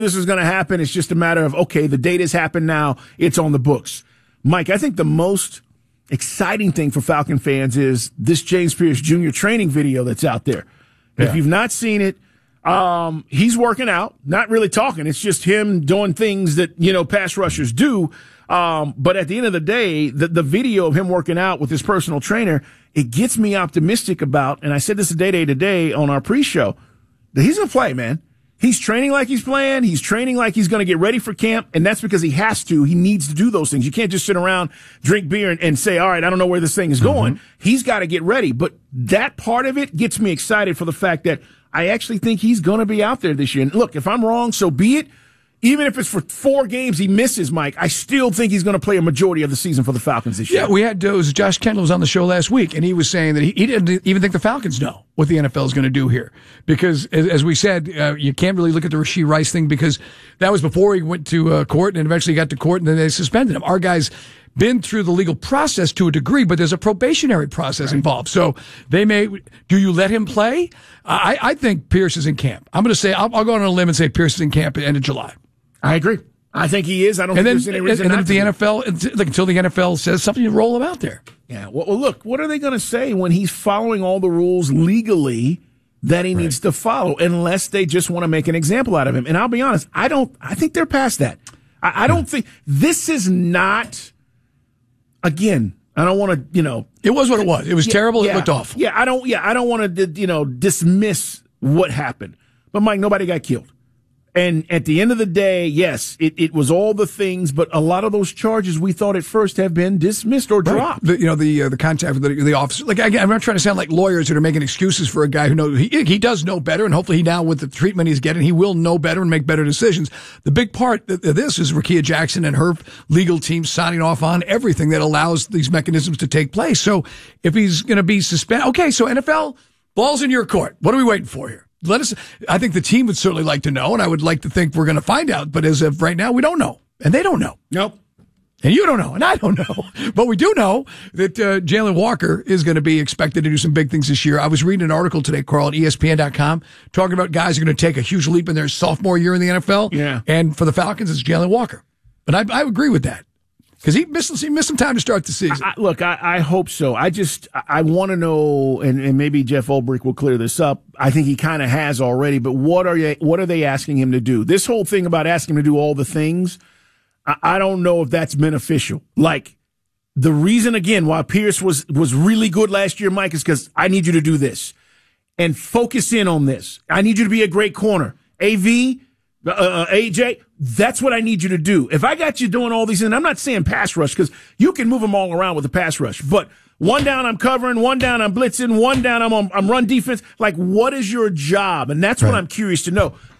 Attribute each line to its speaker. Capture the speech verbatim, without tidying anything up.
Speaker 1: this is going to happen. It's just a matter of, okay, the date has happened now. It's on the books. Mike, I think the most exciting thing for Falcon fans is this James Pierce Junior training video that's out there. Yeah. If you've not seen it, um, he's working out, not really talking. It's just him doing things that, you know, pass rushers do. Um, but at the end of the day, the, the video of him working out with his personal trainer, it gets me optimistic about, and I said this to Day Day today on our pre-show, that he's going to play, man. He's training like he's playing. He's training like he's going to get ready for camp, and that's because he has to. He needs to do those things. You can't just sit around, drink beer, and, and say, all right, I don't know where this thing is going. Mm-hmm. He's got to get ready. But that part of it gets me excited for the fact that I actually think he's going to be out there this year. And look, if I'm wrong, so be it. Even if it's for four games he misses, Mike, I still think he's going to play a majority of the season for the Falcons this year.
Speaker 2: Yeah, we had uh, was Josh Kendall was on the show last week, and he was saying that he, he didn't even think the Falcons know what the N F L is going to do here. Because, as, as we said, uh, you can't really look at the Rashee Rice thing because that was before he went to uh, court and eventually got to court, and then they suspended him. Our guy's been through the legal process to a degree, but there's a probationary process right. involved. So they may, do you let him play? I, I think Pierce is in camp. I'm going to say, I'll, I'll go on a limb and say Pierce is in camp at the end of July.
Speaker 1: I agree. I think he is. I don't
Speaker 2: and
Speaker 1: think
Speaker 2: then,
Speaker 1: there's any reason
Speaker 2: and
Speaker 1: not
Speaker 2: then if
Speaker 1: to
Speaker 2: the
Speaker 1: be.
Speaker 2: N F L, like, until the N F L says something, you roll him out there.
Speaker 1: Yeah. Well, well look, what are they going to say when he's following all the rules legally that he right. needs to follow, unless they just want to make an example out of him? And I'll be honest, I don't. I think they're past that. I, I don't think this is not. Again, I don't want to. You know,
Speaker 2: it was what it was. It was
Speaker 1: yeah,
Speaker 2: terrible.
Speaker 1: Yeah,
Speaker 2: it looked awful.
Speaker 1: Yeah. I don't. Yeah. I don't want to. You know, dismiss what happened. But Mike, nobody got killed. And at the end of the day, yes, it, it was all the things, but a lot of those charges we thought at first have been dismissed or dropped.
Speaker 2: Right. The, you know, the uh, the contact with the, the officer. Like, again, I'm not trying to sound like lawyers that are making excuses for a guy who knows, he, he does know better, and hopefully he now, with the treatment he's getting, he will know better and make better decisions. The big part of this is Rakia Jackson and her legal team signing off on everything that allows these mechanisms to take place. So if he's going to be suspended, okay, so N F L, ball's in your court. What are we waiting for here? Let us. I think the team would certainly like to know, and I would like to think we're going to find out. But as of right now, we don't know, and they don't know.
Speaker 1: Nope.
Speaker 2: And you don't know, and I don't know. But we do know that uh, Jalen Walker is going to be expected to do some big things this year. I was reading an article today, Carl, at E S P N dot com, talking about guys who are going to take a huge leap in their sophomore year in the N F L.
Speaker 1: Yeah.
Speaker 2: And for the Falcons, it's Jalen Walker. But I, I agree with that. Because he missed, he missed some time to start the season.
Speaker 1: I, look, I, I hope so. I just, I, I want to know, and, and maybe Jeff Ulbrich will clear this up. I think he kind of has already, but what are you, what are they asking him to do? This whole thing about asking him to do all the things, I, I don't know if that's beneficial. Like, the reason, again, why Pierce was, was really good last year, Mike, is because I need you to do this. And focus in on this. I need you to be a great corner. A V, Uh, uh, A J, that's what I need you to do. If I got you doing all these things, and I'm not saying pass rush because you can move them all around with a pass rush, but one down I'm covering, one down I'm blitzing, one down I'm on, I'm run defense. Like, what is your job? And that's right. what I'm curious to know.